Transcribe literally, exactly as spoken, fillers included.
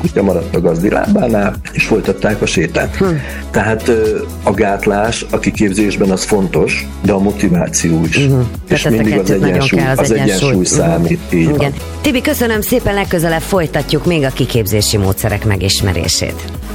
kutya maradt a gazdi lábánál, és folytatták a sétát. Hm. Tehát a gátlás a kiképzésben az fontos, de a motiváció is. Uh-huh. És tehát mindig az egyensúly, az, az egyensúly uh-huh. számít. Így Igen. Tibi, köszönöm szépen, legközelebb folytatjuk még a kiképzési módszerek megismerését.